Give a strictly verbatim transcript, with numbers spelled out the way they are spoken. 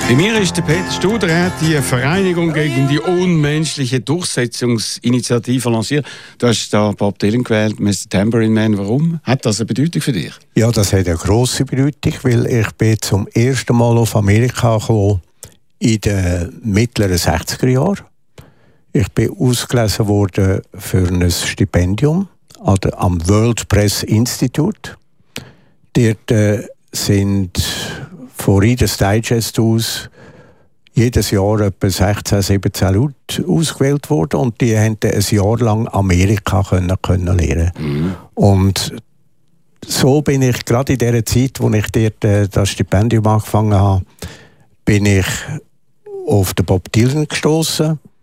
Bei mir ist der Peter Studer. Er hat die Vereinigung gegen die unmenschliche Durchsetzungsinitiative lanciert. Du hast da Bob Dylan gewählt, Mister Tambourine Man. Warum? Hat das eine Bedeutung für dich? Ja, das hat eine grosse Bedeutung, weil ich bin zum ersten Mal auf Amerika gekommen in den mittleren sechziger Jahren. Ich bin ausgelesen worden für ein Stipendium am World Press Institute. Dort äh, sind von Reader's Digest aus jedes Jahr etwa sechzehn, siebzehn Leute ausgewählt worden und die haben ein Jahr lang Amerika können, können lernen. Mhm. Und so bin ich gerade in der Zeit, wo ich dort äh, das Stipendium angefangen habe, bin ich auf den Bob Dylan gestoßen